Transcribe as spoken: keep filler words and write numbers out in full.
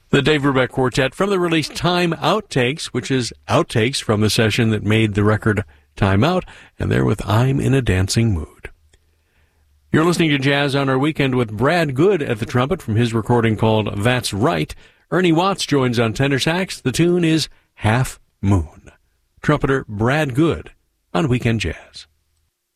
The Dave Brubeck Quartet from the release Time Outtakes, which is outtakes from the session that made the record Time Out, and they're with I'm in a Dancing Mood. You're listening to Jazz on Our Weekend with Brad Good at the trumpet from his recording called That's Right. Ernie Watts joins on tenor sax. The tune is Half Moon. Trumpeter Brad Good on Weekend Jazz.